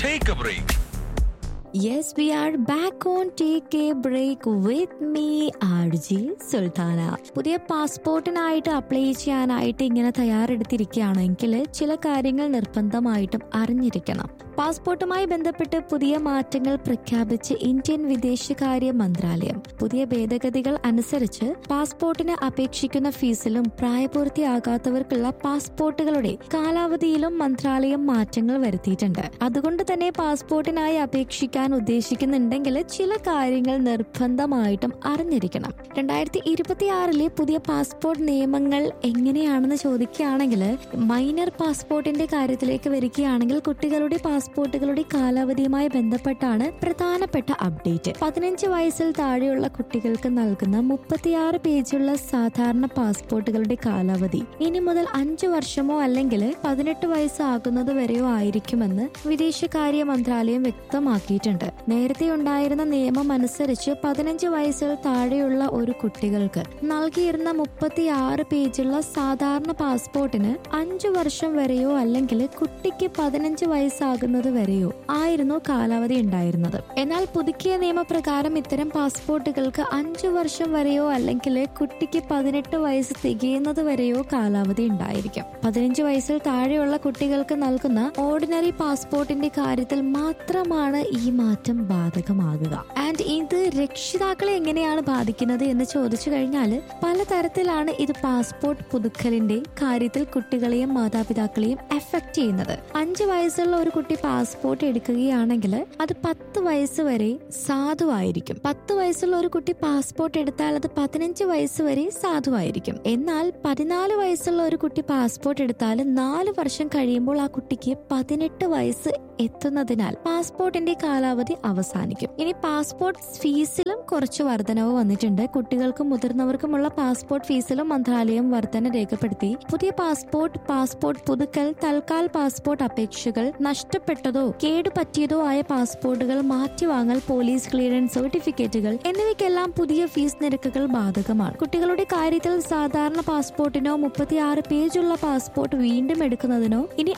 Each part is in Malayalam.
Take a break. Yes, we are back on Take a Break with me, RJ Sultana. പുതിയ പാസ്പോർട്ടിനായിട്ട് അപ്ലൈ ചെയ്യാനായിട്ട് ഇങ്ങനെ തയ്യാറെടുത്തിരിക്കുകയാണെങ്കിൽ ചില കാര്യങ്ങൾ നിർബന്ധമായിട്ടും അറിഞ്ഞിരിക്കണം. പാസ്പോർട്ടുമായി ബന്ധപ്പെട്ട് പുതിയ മാറ്റങ്ങൾ പ്രഖ്യാപിച്ച് ഇന്ത്യൻ വിദേശകാര്യ മന്ത്രാലയം. പുതിയ ഭേദഗതികൾ അനുസരിച്ച് പാസ്പോർട്ടിന് അപേക്ഷിക്കുന്ന ഫീസിലും പ്രായപൂർത്തിയാകാത്തവർക്കുള്ള പാസ്പോർട്ടുകളുടെ കാലാവധിയിലും മന്ത്രാലയം മാറ്റങ്ങൾ വരുത്തിയിട്ടുണ്ട്. അതുകൊണ്ട് തന്നെ പാസ്പോർട്ടിനായി അപേക്ഷിക്കാൻ ഉദ്ദേശിക്കുന്നുണ്ടെങ്കിൽ ചില കാര്യങ്ങൾ നിർബന്ധമായിട്ടും അറിഞ്ഞിരിക്കണം. 2026 പുതിയ പാസ്പോർട്ട് നിയമങ്ങൾ എങ്ങനെയാണെന്ന് ചോദിക്കുകയാണെങ്കിൽ, മൈനർ പാസ്പോർട്ടിന്റെ കാര്യത്തിലേക്ക് വരികയാണെങ്കിൽ കുട്ടികളുടെ പാസ്പോർട്ടുകളുടെ കാലാവധിയുമായി ബന്ധപ്പെട്ടാണ് പ്രധാനപ്പെട്ട അപ്ഡേറ്റ്. 15 വയസ്സിൽ താഴെയുള്ള കുട്ടികൾക്ക് നൽകുന്ന 36 പേജുള്ള സാധാരണ പാസ്പോർട്ടുകളുടെ കാലാവധി ഇനി മുതൽ 5 വർഷമോ അല്ലെങ്കിൽ 18 വയസ്സാകുന്നത് വരെയോ ആയിരിക്കുമെന്ന് വിദേശകാര്യ മന്ത്രാലയം വ്യക്തമാക്കിയിട്ടുണ്ട്. നേരത്തെ ഉണ്ടായിരുന്ന നിയമം അനുസരിച്ച് 15 വയസ്സിൽ താഴെയുള്ള ഒരു കുട്ടികൾക്ക് നൽകിയിരുന്ന 36 പേജുള്ള സാധാരണ പാസ്പോർട്ടിന് 5 വർഷം വരെയോ അല്ലെങ്കിൽ കുട്ടിക്ക് 15 വയസ്സാകുന്നത് വരെയോ ആയിരുന്നു കാലാവധി ഉണ്ടായിരുന്നത്. എന്നാൽ പുതുക്കിയ നിയമപ്രകാരം ഇത്തരം പാസ്പോർട്ടുകൾക്ക് 5 വർഷം വരെയോ അല്ലെങ്കിൽ കുട്ടിക്ക് 18 വയസ്സ് തികയുന്നത് വരെയോ കാലാവധി ഉണ്ടായിരിക്കും. 15 വയസ്സിൽ താഴെയുള്ള കുട്ടികൾക്ക് നൽകുന്ന ഓർഡിനറി പാസ്പോർട്ടിന്റെ കാര്യത്തിൽ മാത്രമാണ് ഈ മാറ്റം ബാധകമാകുക. ആൻഡ് ഇത് രക്ഷിതാക്കളെ എങ്ങനെയാണ് ബാധിക്കുന്നത് എന്ന് ചോദിച്ചു കഴിഞ്ഞാൽ പലതരത്തിലാണ് ഇത് പാസ്പോർട്ട് പുതുക്കലിന്റെ കാര്യത്തിൽ കുട്ടികളെയും മാതാപിതാക്കളെയും എഫക്ട് ചെയ്യുന്നത്. 5 വയസ്സുള്ള ഒരു കുട്ടി പാസ്പോർട്ട് എടുക്കുകയാണെങ്കിൽ അത് 10 വയസ്സ് വരെ സാധുവായിരിക്കും. 10 വയസ്സുള്ള ഒരു കുട്ടി പാസ്പോർട്ട് എടുത്താൽ അത് 15 വയസ്സ് വരെ സാധുവായിരിക്കും. എന്നാൽ 14 വയസ്സുള്ള ഒരു കുട്ടി പാസ്പോർട്ട് എടുത്താൽ 4 വർഷം കഴിയുമ്പോൾ ആ കുട്ടിക്ക് 18 വയസ്സ് എത്തുന്നതിനാൽ പാസ്പോർട്ടിന്റെ കാലാവധി അവസാനിക്കും. ഇനി പാസ്പോർട്ട് ഫീസിലും കുറച്ച് വർധനവ് വന്നിട്ടുണ്ട്. കുട്ടികൾക്കും മുതിർന്നവർക്കുമുള്ള പാസ്പോർട്ട് ഫീസിലും മന്ത്രാലയം വർധന രേഖപ്പെടുത്തി. പുതിയ പാസ്പോർട്ട് പുതുക്കൽ, തൽക്കാൽ പാസ്പോർട്ട് അപേക്ഷകൾ, നഷ്ടപ്പെട്ടതോ കേടുപറ്റിയതോ ആയ പാസ്പോർട്ടുകൾ മാറ്റിവാങ്ങൽ, പോലീസ് ക്ലിയറൻസ് സർട്ടിഫിക്കറ്റുകൾ എന്നിവയ്ക്കെല്ലാം പുതിയ ഫീസ് നിരക്കുകൾ ബാധകമാണ്. കുട്ടികളുടെ കാര്യത്തിൽ സാധാരണ പാസ്പോർട്ടിനോ 36 പേജുള്ള പാസ്പോർട്ട് വീണ്ടും എടുക്കുന്നതിനോ ഇനി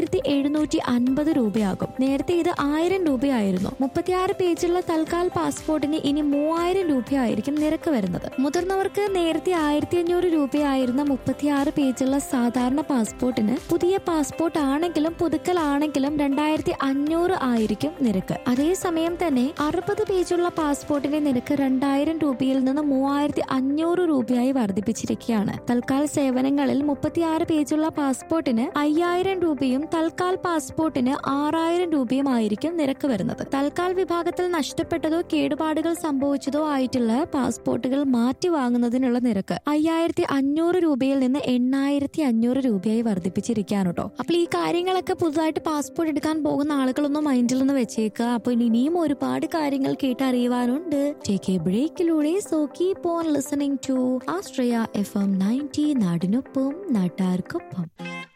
1750 രൂപയാകും. നേരത്തെ ഇത് 1000 രൂപയായിരുന്നു. 36 പേജുള്ള തൽക്കാൽ പാസ്പോർട്ടിന് ഇനി 3000 രൂപയായിരിക്കും നിരക്ക് വരുന്നത്. മുതിർന്നവർക്ക് നേരത്തെ 1500 രൂപയായിരുന്ന 36 പേജുള്ള സാധാരണ പാസ്പോർട്ടിന് പുതിയ പാസ്പോർട്ട് ആണെങ്കിലും പുതുക്കൽ ആണെങ്കിലും 2500 ആയിരിക്കും നിരക്ക്. അതേസമയം തന്നെ 60 പേജുള്ള പാസ്പോർട്ടിന്റെ നിരക്ക് 2000 രൂപയിൽ നിന്ന് 3500 രൂപയായി വർദ്ധിപ്പിച്ചിരിക്കുകയാണ്. തൽക്കാൽ സേവനങ്ങളിൽ 36 പേജുള്ള പാസ്പോർട്ടിന് 5000 രൂപയും തൽക്കാൽ പാസ്പോർട്ടിന് 6000 രൂപയും ആയിരിക്കും നിരക്ക് വരുന്നത്. തൽക്കാൽ വിഭാഗത്തിൽ നഷ്ടപ്പെട്ടതോ കേടുപാടുകൾ സംഭവിച്ചതോ ആയിട്ടുള്ള പാസ്പോർട്ടുകൾ മാറ്റി വാങ്ങുന്നതിനുള്ള നിരക്ക് 5500 രൂപയിൽ നിന്ന് 8500 രൂപയായി വർദ്ധിപ്പിച്ചിരിക്കുകയാണ് കേട്ടോ. അപ്പോൾ ഈ കാര്യങ്ങളൊക്കെ പുതുതായിട്ട് പാസ്പോർട്ട് എടുക്കാൻ പോകുന്ന ആളുകളൊന്നും മൈൻഡിൽ നിന്ന് വെച്ചേക്കുക. അപ്പോൾ ഇനിയും ഒരുപാട് കാര്യങ്ങൾ കേട്ടറിയുവാനുണ്ട്. Take A ബ്രേക്കിലൂടെ so keep on listening to Australia FM 90 നാടിനൊപ്പം നാട്ടാർക്കൊപ്പം.